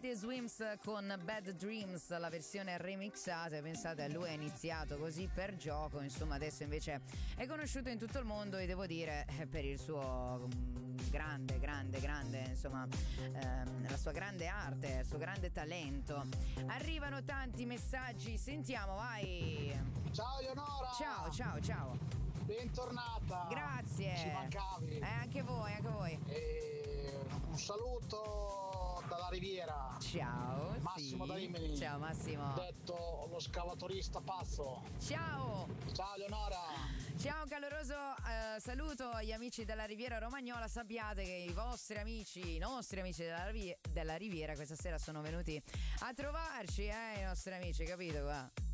Teddy Swims con Bad Dreams, la versione remixata. Pensate, lui è iniziato così per gioco, insomma adesso invece è conosciuto in tutto il mondo e devo dire per il suo grande, insomma la sua grande arte, il suo grande talento. Arrivano tanti messaggi, sentiamo, vai. Ciao Eleonora. Ciao. Bentornata. Grazie. Ci mancavi. Anche voi. E un saluto dalla Riviera. Ciao. Massimo sì. da Rimini. Ciao Massimo. Detto lo scavatorista pazzo. Ciao Eleonora. Ciao, un caloroso saluto agli amici della Riviera Romagnola. Sappiate che i nostri amici della Riviera questa sera sono venuti a trovarci, i nostri amici, capito qua?